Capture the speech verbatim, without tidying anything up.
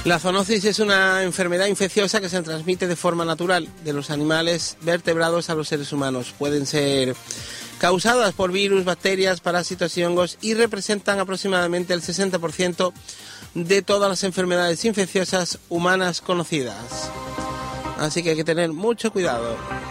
La zoonosis es una enfermedad infecciosa que se transmite de forma natural de los animales vertebrados a los seres humanos. Pueden ser causadas por virus, bacterias, parásitos y hongos y representan aproximadamente el sesenta por ciento de todas las enfermedades infecciosas humanas conocidas. Así que hay que tener mucho cuidado.